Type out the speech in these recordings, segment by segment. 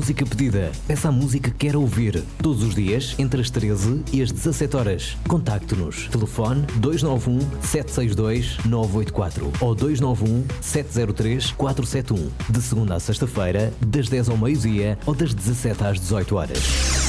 música pedida. Peça a música que quer ouvir. Todos os dias, entre as 13 e as 17 horas. Contacte-nos. Telefone 291 762 984 ou 291 703 471. De segunda a sexta-feira, das 10 ao meio-dia ou das 17 às 18 horas.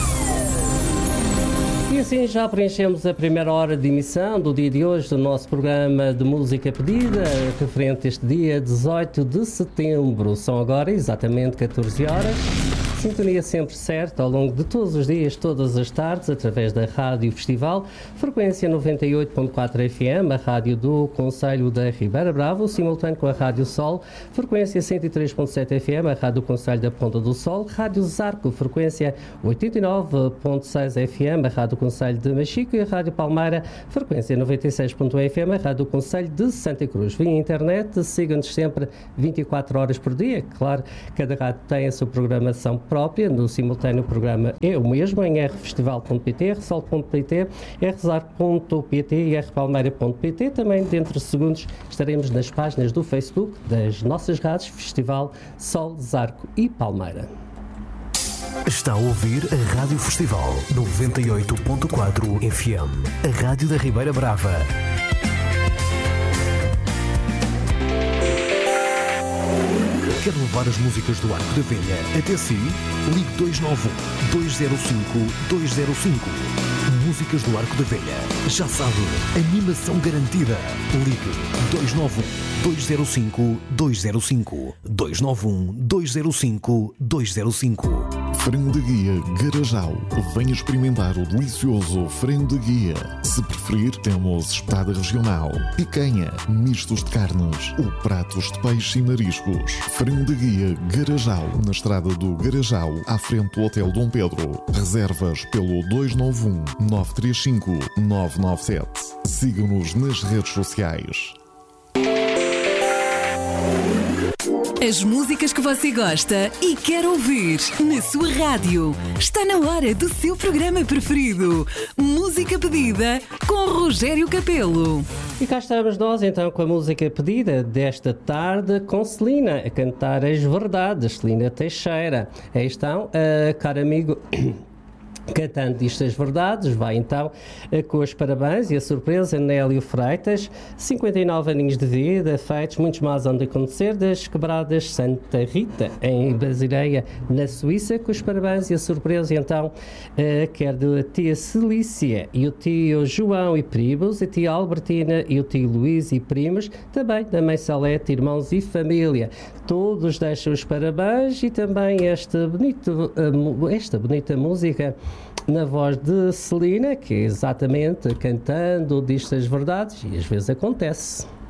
E assim já preenchemos a primeira hora de emissão do dia de hoje do nosso programa de música pedida, referente a este dia 18 de setembro. São agora exatamente 14 horas. Sintonia sempre certa ao longo de todos os dias, todas as tardes, através da Rádio Festival, frequência 98.4 FM, a rádio do Concelho da Ribeira Brava, simultâneo com a Rádio Sol, frequência 103.7 FM, a rádio do Concelho da Ponta do Sol, Rádio Zarco, frequência 89.6 FM, a rádio do Concelho de Machico, e a Rádio Palmeira, frequência 96.1 FM, a rádio do Concelho de Santa Cruz. Via internet, siga-nos sempre 24 horas por dia. Claro, cada rádio tem a sua programação própria. No simultâneo o programa é o mesmo em rfestival.pt, rsol.pt, rzar.pt e rpalmeira.pt. Também dentro de segundos estaremos nas páginas do Facebook das nossas rádios Festival, Sol, Zarco e Palmeira. Está a ouvir a Rádio Festival 98.4 FM, a rádio da Ribeira Brava. Quer levar as músicas do Arco da Velha até si? Ligue 291-205-205. Músicas do Arco da Velha. Já sabe, animação garantida. Ligue 291-205-205. 291-205-205. Frango de Guia Garajal. Venha experimentar o delicioso frango de guia. Se preferir, temos espetada regional, picanha, mistos de carnes ou pratos de peixe e mariscos. Frango de Guia Garajal, na estrada do Garajal, à frente do Hotel Dom Pedro. Reservas pelo 291-935-997. Siga-nos nas redes sociais. As músicas que você gosta e quer ouvir na sua rádio. Está na hora do seu programa preferido. Música Pedida com Rogério Capelo. E cá estamos nós então com a música pedida desta tarde com Celina, a cantar as verdades, Celina Teixeira. Aí estão, caro amigo... Cantando Disto as Verdades, vai então com os parabéns e a surpresa Nélio Freitas, 59 aninhos de vida, feitos, muitos mais hão de acontecer, das quebradas Santa Rita, em Basileia, na Suíça, com os parabéns e a surpresa então quer da tia Celícia e o tio João e primos, a tia Albertina e o tio Luís e primos, também da mãe Salete, irmãos e família. Todos deixam os parabéns e também esta bonita música na voz de Celina, que é exatamente cantando Disto as Verdades, e às vezes acontece.